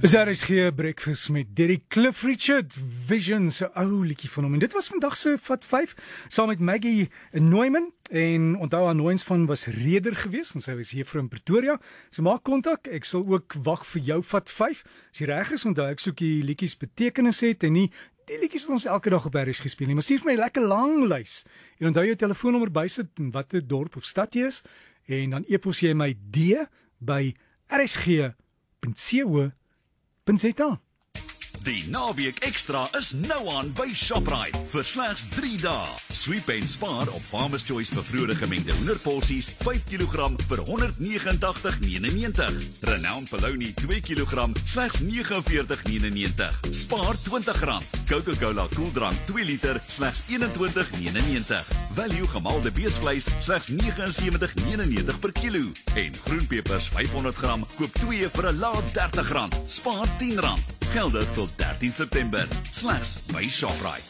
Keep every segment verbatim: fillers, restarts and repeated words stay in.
Is R S G Breakfast met Derek Cliff Richard, Vision, se ou liedjie van hom. En dit was vandag se Vat vyf, saam met Maggie Neumann. En onthou haar nooiens van was reder geweest, en sy was hier in Pretoria. So maak kontak, ek sal ook wag vir jou Vat vyf. As jy reg is, onthou ek soek die liedjies betekenis het, en nie die liedjies wat ons elke dag op R S G speel nie. Maar stuur vir my 'n lekker lang lys. En onthou jou telefoonnommer bysit, en watter dorp of stad jy is. En dan e-pos jy my D by r s g punt co punt z a. Die naweek ekstra is nou aan by Shoprite vir slegs drie dae. Sweep en spaar op Farmer's Choice bevrede gemengde hoenderporsies vyf kilogram vir honderd negentig negenennegentig. Renown Polony twee kilogram slegs negenenveertig negenennegentig. Spaar twintig rand. Coca-Cola koeldrank twee liter slegs eenentwintig negenennegentig. Value gemaalde beesvleis slegs negenensewentig negenennegentig per kilo. En groenpepers vyfhonderd gram koop twee vir 'n laat dertig rand. Spaar tien rand. Geldig tot dertien September, slegs by Shoprite.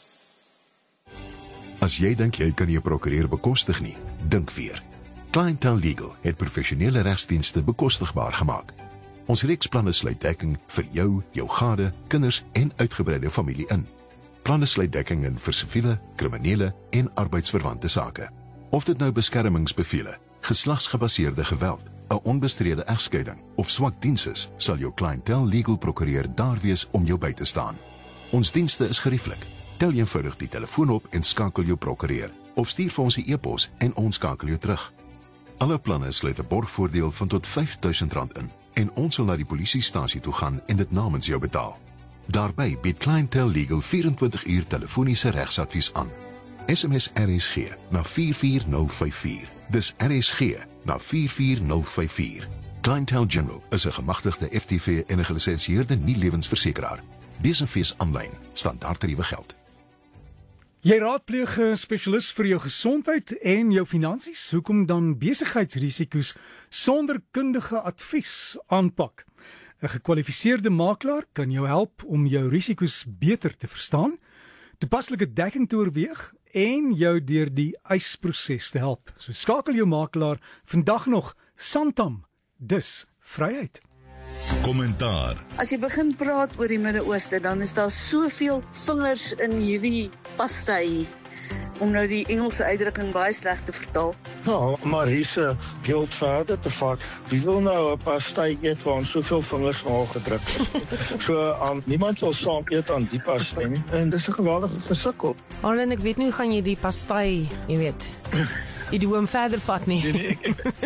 As jy dink jy kan jou prokureur bekostig nie, dink weer. Clientele Legal het professionele regsdienste bekostigbaar gemaak. Ons reeksplanne sluit dekking vir jou, jou gade, kinders en uitgebreide familie in. Planne sluit dekking in vir siviele, kriminele en arbeidsverwante sake. Of dit nou beskermingsbevele, geslagsgebaseerde geweld, 'n onbestrede egskeiding of swak diens is, sal jou Clientele Legal prokureur daar wees om jou by te staan. Ons dienste is gerieflik. Tel eenvoudig die telefoon op en skakel jou prokureur, of stuur vir ons 'n e-pos en ons skakel jou terug. Alle planne sluit 'n borgvoordeel van tot vyf duisend rand in, en ons sal na die polisiestasie toe gaan en dit namens jou betaal. Daarbey bied Clientele Legal vyf-en-twintig uur telefoniese regsadvies aan. S M S R S G na vier vier nul vyf vier. Dis R S G na vier vier nul vyf vier. Clientele General is 'n gemagtigde F T V en 'n gelisensieerde nie-lewensversekeraar. Lees en fees aanlyn, standaardtariewe geld. Jy raadpleeg 'n spesialis vir jou gesondheid en jou finansies. Hoekom dan besigheidsrisiko's sonder kundige advies aanpak? 'n Gekwalifiseerde makelaar kan jou help om jou risiko's beter te verstaan, toepaslike dekking te oorweeg en jou deur die eisproses te help. So skakel jou makelaar vandag nog. Santam, dis vryheid. Kommentaar. As jy begin praat oor die Midde-Ooste, dan is daar soveel vingers in hierdie pastei, om nou die Engelse uitdrukking baie sleg te vertaal. Nou, Marise beeld verder te vat. Wie wil nou 'n pastei eet waar ons soveel vingers maar gedruk is? So, um, niemand wil saam eet aan die pastei nie, en dis 'n geweldige versukkel. Arlen, ek weet nie hoe gaan jy die pastei, jy weet, idiom verder vat nie. Nee, nee,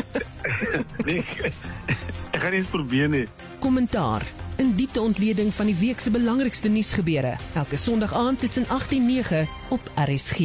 nee, ek gaan nie eens probeer nie. Kommentaar, in diepte ontleding van die week se belangrikste nuusgebeure, elke Sondag aand tussen agt en nege op R S G.